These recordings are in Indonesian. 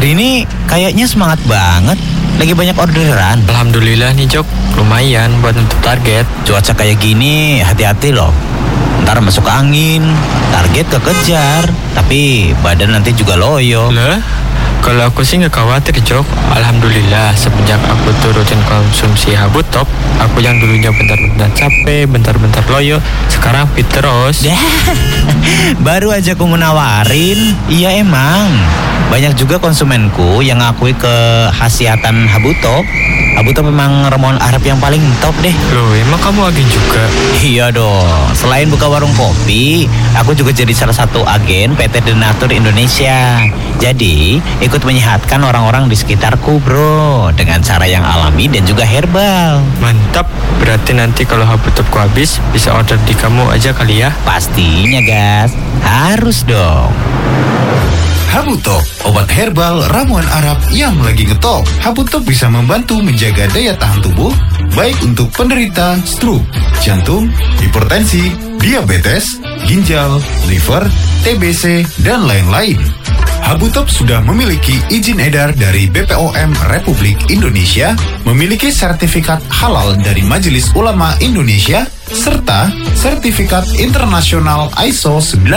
hari ini kayaknya semangat banget. Lagi banyak orderan. Alhamdulillah nih Jok, lumayan buat untuk target. Cuaca kayak gini hati-hati loh. Ntar masuk angin, target kekejar, tapi badan nanti juga loyo. Lah, kalau aku sih nggak khawatir Jok. Alhamdulillah semenjak aku turutin konsumsi Habutop, aku yang dulunya bentar-bentar capek, bentar-bentar loyo, sekarang fit terus. Baru aja aku menawarin. Iya emang banyak juga konsumenku yang ngakui kehasiatan Habutop. Habutop memang ramuan Arab yang paling top deh. Loh, emang kamu agen juga? Iya dong. Selain buka warung kopi, aku juga jadi salah satu agen PT Denatur Indonesia. Jadi ikut menyehatkan orang-orang di sekitarku bro, dengan cara yang alami dan juga herbal. Mantap, berarti nanti kalau Habutopku habis bisa order di kamu aja kali ya? Pastinya gas, harus dong. Habutop, obat herbal ramuan Arab yang lagi ngetop. Habutop bisa membantu menjaga daya tahan tubuh, baik untuk penderita stroke, jantung, hipertensi, diabetes, ginjal, liver, TBC, dan lain-lain. Habutop sudah memiliki izin edar dari BPOM Republik Indonesia, memiliki sertifikat halal dari Majelis Ulama Indonesia, serta sertifikat internasional ISO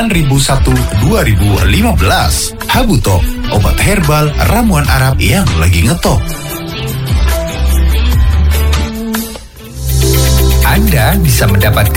9001-2015. Habutop, obat herbal ramuan Arab yang lagi ngetop. Anda bisa mendapatkan